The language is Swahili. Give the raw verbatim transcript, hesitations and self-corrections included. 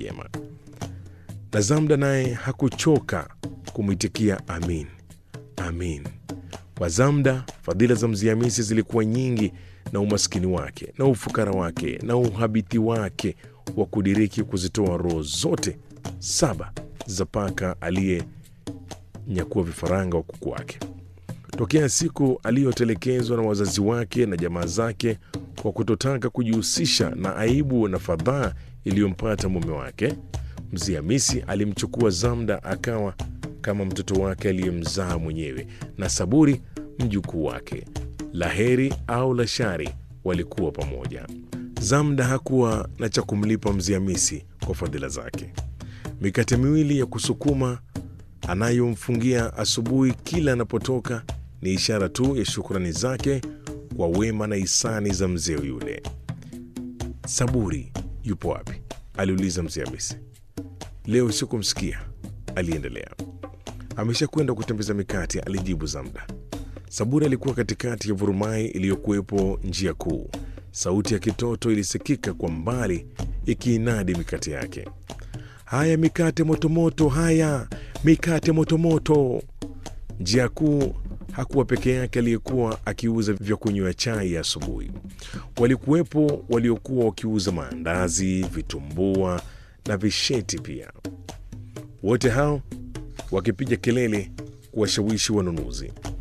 vyema. Na Zamda naye hakuchoka kumwitikia amin, amin. Kwa Zamda, fadhila za Mzee Hamisi zilikuwa nyingi, na umaskini wake na ufukara wake na uhabiti wake wa kudiriki kuzitoa roho zote saba za paka aliyenyakua vifaranga wa kuku wake. Tokea siku aliyotelekezwa na wazazi wake na jamaa zake kwa kutotaka kujihusisha na aibu na fadhaa iliyompata mume wake, Mzee Hamisi alimchukua Zamda akawa kama mtoto wake aliyemzaa mwenyewe, na Saburi mjukuu wake. La heri au la shari walikuwa pamoja. Zamda hakuwa na cha kumlipa Mzee Hamisi kwa fadhila zake. Mikate miwili ya kusukuma anayomfungia asubuhi kila anapotoka ni ishara tu ya shukrani zake kwa wema na hisani za mzee yule. Saburi yupo wapi? aliuliza Mzee Hamisi. Leo sikumsikia, aliendelea. Ameshakwenda kutembeza mikate, alijibu Zamda. Saburi alikuwa katikati ya vurumai iliyokuwepo njia kuu. Sauti ya kitoto ilisikika kwa mbali ikiinadi mikate yake. Haya mikate motomoto, haya mikate motomoto. Njia kuu hakuwa peke yake aliyekuwa akiuza vya kunywa chai ya asubuhi. Walikuwepo waliokuwa wakiuza maandazi, vitumbua na visheti pia. Wote hao wakipiga kelele kuwashawishi wanunuzi.